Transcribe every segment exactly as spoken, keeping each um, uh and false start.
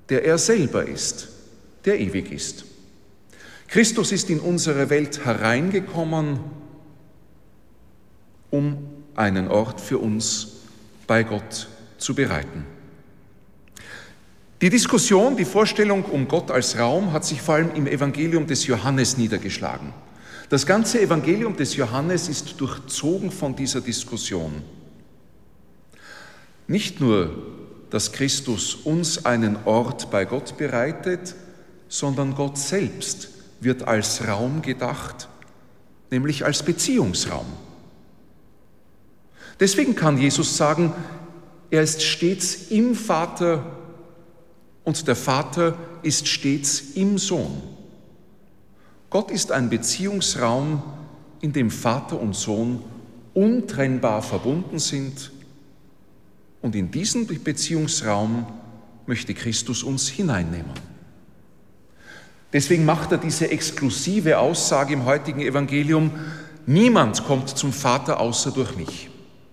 der er selber ist, der ewig ist. Christus ist in unsere Welt hereingekommen, um einen Ort für uns bei Gott zu bereiten. Die Diskussion, die Vorstellung um Gott als Raum hat sich vor allem im Evangelium des Johannes niedergeschlagen. Das ganze Evangelium des Johannes ist durchzogen von dieser Diskussion. Nicht nur, dass Christus uns einen Ort bei Gott bereitet, sondern Gott selbst wird als Raum gedacht, nämlich als Beziehungsraum. Deswegen kann Jesus sagen, er ist stets im Vater und der Vater ist stets im Sohn. Gott ist ein Beziehungsraum, in dem Vater und Sohn untrennbar verbunden sind, und in diesen Beziehungsraum möchte Christus uns hineinnehmen. Deswegen macht er diese exklusive Aussage im heutigen Evangelium: Niemand kommt zum Vater außer durch mich.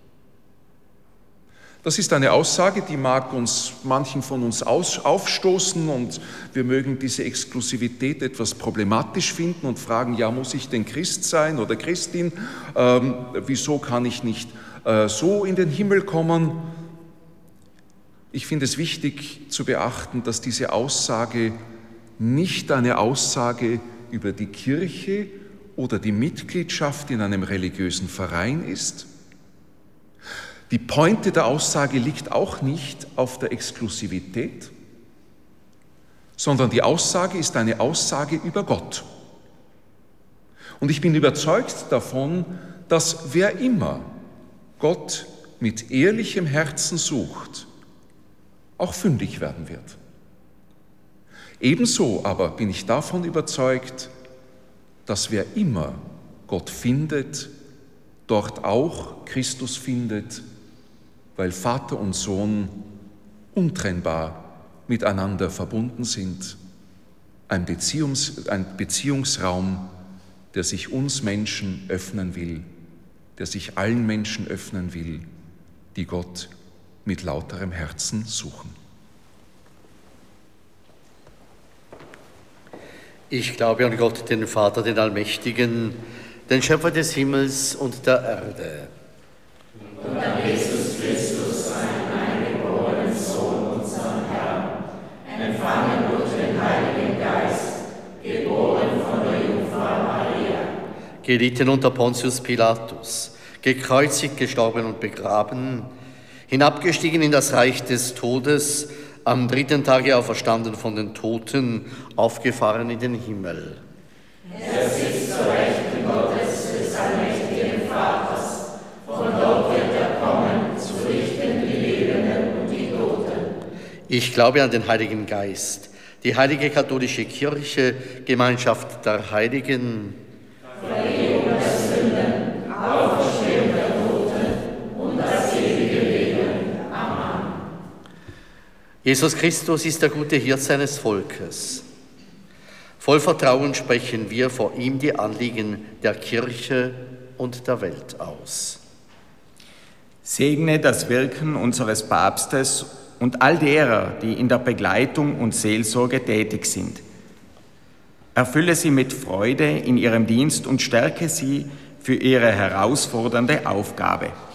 Das ist eine Aussage, die mag uns manchen von uns aufstoßen, und wir mögen diese Exklusivität etwas problematisch finden und fragen, ja, muss ich denn Christ sein oder Christin? Ähm, wieso kann ich nicht äh, so in den Himmel kommen? Ich finde es wichtig zu beachten, dass diese Aussage nicht eine Aussage über die Kirche oder die Mitgliedschaft in einem religiösen Verein ist. Die Pointe der Aussage liegt auch nicht auf der Exklusivität, sondern die Aussage ist eine Aussage über Gott. Und ich bin überzeugt davon, dass wer immer Gott mit ehrlichem Herzen sucht, auch fündig werden wird. Ebenso aber bin ich davon überzeugt, dass wer immer Gott findet, dort auch Christus findet, weil Vater und Sohn untrennbar miteinander verbunden sind. Ein, Beziehungs-, ein Beziehungsraum, der sich uns Menschen öffnen will, der sich allen Menschen öffnen will, die Gott mit lauterem Herzen suchen. Ich glaube an Gott, den Vater, den Allmächtigen, den Schöpfer des Himmels und der Erde. Und an Jesus Christus, seinen eingeborenen Sohn, unseren Herrn, empfangen durch den Heiligen Geist, geboren von der Jungfrau Maria, gelitten unter Pontius Pilatus, gekreuzigt, gestorben und begraben, hinabgestiegen in das Reich des Todes, am dritten Tage auferstanden von den Toten, aufgefahren in den Himmel. Er sitzt zur Rechten Gottes des allmächtigen Vaters. Von dort wird er kommen, zu richten die Lebenden und die Toten. Ich glaube an den Heiligen Geist, die heilige katholische Kirche, Gemeinschaft der Heiligen, Vergebung der Sünden, Auferstehung der Toten und das ewige Leben. Amen. Jesus Christus ist der gute Hirt seines Volkes. Voll Vertrauen sprechen wir vor ihm die Anliegen der Kirche und der Welt aus. Segne das Wirken unseres Papstes und all derer, die in der Begleitung und Seelsorge tätig sind. Erfülle sie mit Freude in ihrem Dienst und stärke sie für ihre herausfordernde Aufgabe.